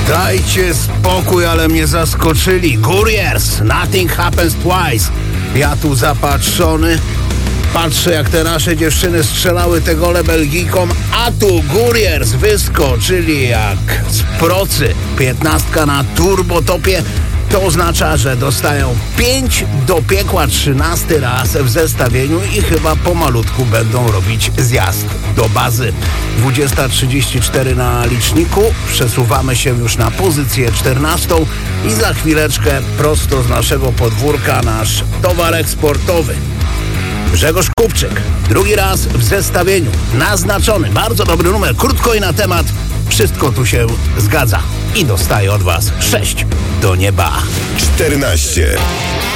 Dajcie spokój, ale mnie zaskoczyli. Couriers, nothing happens twice. Ja tu zapatrzony, patrzę jak te nasze dziewczyny strzelały te gole Belgijkom, a tu Couriers wyskoczyli jak z procy. 15 na turbotopie. To oznacza, że dostają 5 do piekła 13 raz w zestawieniu i chyba pomalutku będą robić zjazd do bazy. 20:34 na liczniku. Przesuwamy się już na pozycję 14 i za chwileczkę prosto z naszego podwórka nasz towar eksportowy. Grzegorz Kupczyk. Drugi raz w zestawieniu. Naznaczony. Bardzo dobry numer. Krótko i na temat. Wszystko tu się zgadza. I dostaję od was 6 do nieba. 14.